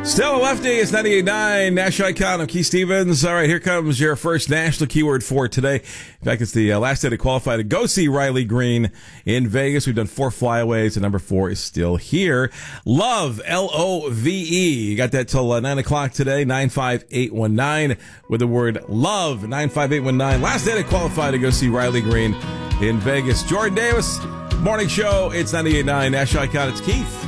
Still a lefty, it's 98.9 National Icon. I'm Keith Stevens. All right, here comes your first national keyword for today. In fact, it's the last day to qualify to go see Riley Green in Vegas. We've done 4 flyaways, and number 4 is still here. Love, L-O-V-E. You got that till 9 o'clock today, 95819 with the word love, 95819. Last day to qualify to go see Riley Green in Vegas. Jordan Davis, morning show. It's 98.9 National Icon. It's Keith.